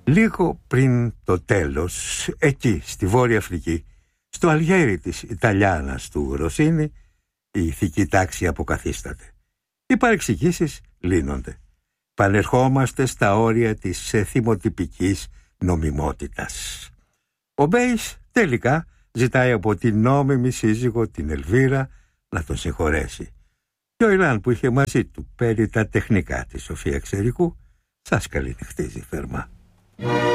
Λίγο πριν το τέλος, εκεί στη Βόρεια Αφρική, στο Αλγέρι της Ιταλιάνας του Ρωσίνη, η ηθική τάξη αποκαθίσταται. Οι παρεξηγήσεις λύνονται. Πανερχόμαστε στα όρια της θυμοτυπικής νομιμότητας. Ο Μπέης τελικά ζητάει από την νόμιμη σύζυγο την Ελβίρα να τον συγχωρέσει. Και ο Ιλάν που είχε μαζί του περί τα τεχνικά της Σοφία Εξερικού σας καληνυχτίζει θερμά.